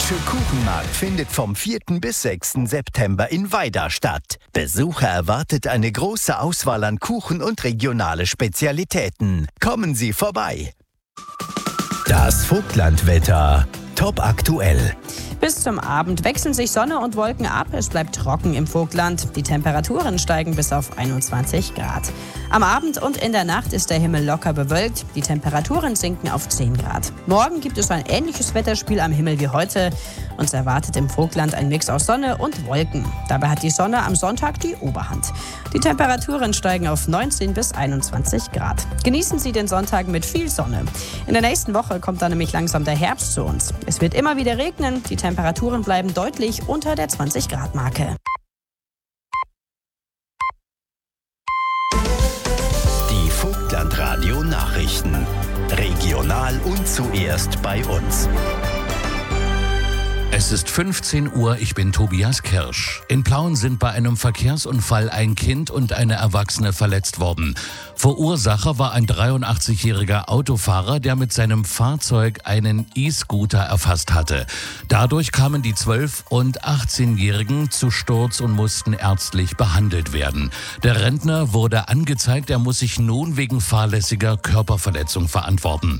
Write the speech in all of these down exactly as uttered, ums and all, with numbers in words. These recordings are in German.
Deutsche Kuchenmarkt findet vom vierten bis sechsten September in Weida statt. Besucher erwartet eine große Auswahl an Kuchen und regionale Spezialitäten. Kommen Sie vorbei. Das Vogtlandwetter. Top aktuell. Bis zum Abend wechseln sich Sonne und Wolken ab. Es bleibt trocken im Vogtland. Die Temperaturen steigen bis auf einundzwanzig Grad. Am Abend und in der Nacht ist der Himmel locker bewölkt. Die Temperaturen sinken auf zehn Grad. Morgen gibt es ein ähnliches Wetterspiel am Himmel wie heute. Uns erwartet im Vogtland ein Mix aus Sonne und Wolken. Dabei hat die Sonne am Sonntag die Oberhand. Die Temperaturen steigen auf neunzehn bis einundzwanzig Grad. Genießen Sie den Sonntag mit viel Sonne. In der nächsten Woche kommt dann nämlich langsam der Herbst zu uns. Es wird immer wieder regnen. Die Temperaturen bleiben deutlich unter der zwanzig Grad Marke. Die Vogtlandradio Nachrichten. Regional und zuerst bei uns. Es ist fünfzehn Uhr, ich bin Tobias Kirsch. In Plauen sind bei einem Verkehrsunfall ein Kind und eine Erwachsene verletzt worden. Verursacher war ein dreiundachtzigjähriger Autofahrer, der mit seinem Fahrzeug einen E-Scooter erfasst hatte. Dadurch kamen die zwölf- und achtzehnjährigen zu Sturz und mussten ärztlich behandelt werden. Der Rentner wurde angezeigt, er muss sich nun wegen fahrlässiger Körperverletzung verantworten.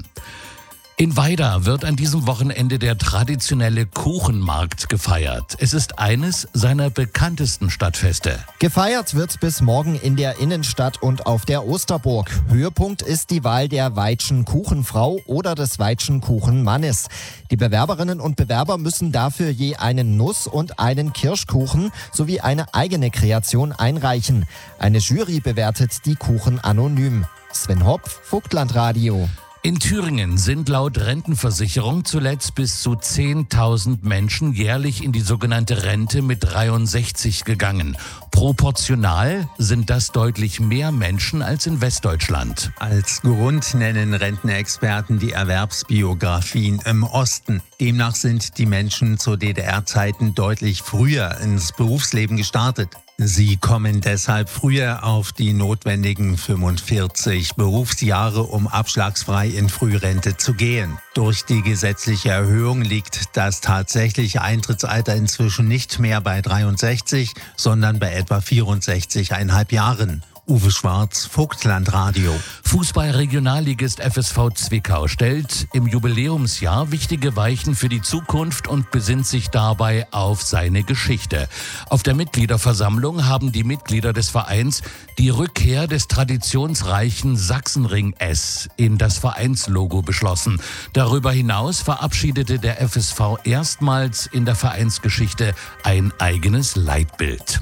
In Weida wird an diesem Wochenende der traditionelle Kuchenmarkt gefeiert. Es ist eines seiner bekanntesten Stadtfeste. Gefeiert wird bis morgen in der Innenstadt und auf der Osterburg. Höhepunkt ist die Wahl der Weitschen Kuchenfrau oder des Weitschen Kuchenmannes. Die Bewerberinnen und Bewerber müssen dafür je einen Nuss- und einen Kirschkuchen sowie eine eigene Kreation einreichen. Eine Jury bewertet die Kuchen anonym. Sven Hopf, Vogtlandradio. In Thüringen sind laut Rentenversicherung zuletzt bis zu zehntausend Menschen jährlich in die sogenannte Rente mit dreiundsechzig gegangen. Proportional sind das deutlich mehr Menschen als in Westdeutschland. Als Grund nennen Rentenexperten die Erwerbsbiografien im Osten. Demnach sind die Menschen zu D D R-Zeiten deutlich früher ins Berufsleben gestartet. Sie kommen deshalb früher auf die notwendigen fünfundvierzig Berufsjahre, um abschlagsfrei in Frührente zu gehen. Durch die gesetzliche Erhöhung liegt das tatsächliche Eintrittsalter inzwischen nicht mehr bei dreiundsechzig, sondern bei etwa vierundsechzig Komma fünf Jahren. Uwe Schwarz, Vogtlandradio. Fußball-Regionalligist F S V Zwickau stellt im Jubiläumsjahr wichtige Weichen für die Zukunft und besinnt sich dabei auf seine Geschichte. Auf der Mitgliederversammlung haben die Mitglieder des Vereins die Rückkehr des traditionsreichen Sachsenring S in das Vereinslogo beschlossen. Darüber hinaus verabschiedete der F S V erstmals in der Vereinsgeschichte ein eigenes Leitbild.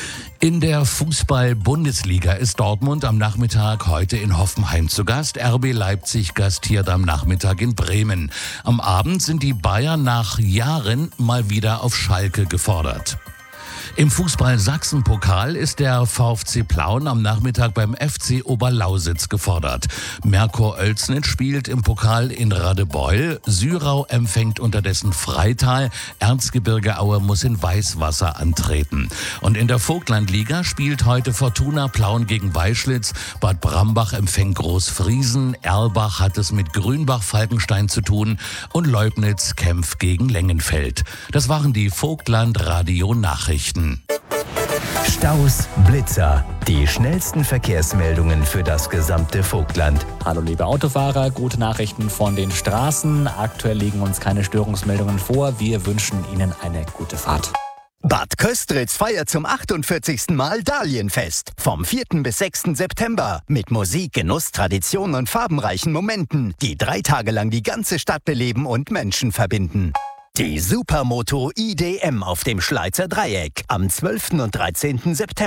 In der Fußball-Bundesliga ist Dortmund am Nachmittag heute in Hoffenheim zu Gast. R B Leipzig gastiert am Nachmittag in Bremen. Am Abend sind die Bayern nach Jahren mal wieder auf Schalke gefordert. Im Fußball-Sachsen-Pokal ist der VfC Plauen am Nachmittag beim F C Oberlausitz gefordert. Merkur Oelsnitz spielt im Pokal in Radebeul, Syrau empfängt unterdessen Freital, Erzgebirge Aue muss in Weißwasser antreten. Und in der Vogtlandliga spielt heute Fortuna Plauen gegen Weischlitz, Bad Brambach empfängt Großfriesen, Erlbach hat es mit Grünbach-Falkenstein zu tun und Leubnitz kämpft gegen Lengenfeld. Das waren die Vogtland-Radio-Nachrichten. Staus, Blitzer, die schnellsten Verkehrsmeldungen für das gesamte Vogtland. Hallo liebe Autofahrer, gute Nachrichten von den Straßen. Aktuell liegen uns keine Störungsmeldungen vor. Wir wünschen Ihnen eine gute Fahrt. Bad Köstritz feiert zum achtundvierzigsten Mal Dahlienfest. Vom vierten bis sechsten September. Mit Musik, Genuss, Tradition und farbenreichen Momenten, die drei Tage lang die ganze Stadt beleben und Menschen verbinden. Die Supermoto I D M auf dem Schleizer Dreieck am zwölften und dreizehnten September.